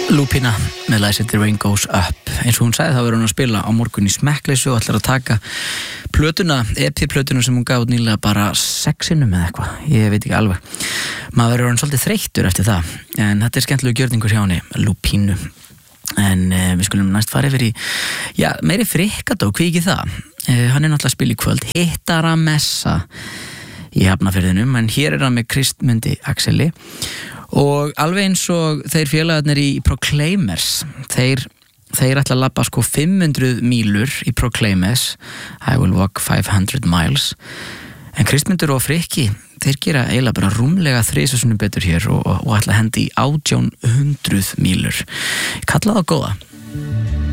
Lupina með lagið The Rain Goes Up. Eins og hún sagði þá verður hún að spila á morgun í smekkleysu og ætlar að taka plötuna, EP-plötuna sem hún gaf út nýlega bara 6 sinnum eða eitthvað, ég veit ekki alveg. Maður verður hann svolítið þreyttur eftir það, en þetta er skemmtilegu gjörningur hjá henni, Lupínu. En við skulum næst fara yfir í, meiri Frikkadó, hvað ekki það? Hann er náttúrulega að spila í kvöld, Hittaramessa í Hafnarfirðinum, en hér er hann með Kristmundi Axeli og alveg eins og þeir félagarnir í Proclaimers, þeir ætla að labba sko 500 mílur í Proclaimers, I will walk 500 miles, en Kristmundur og Frikki, þeir gera eiginlega bara rúmlega 3 sinnum betur hér og ætla að hendi í 1800 mílur. Kalla það góða.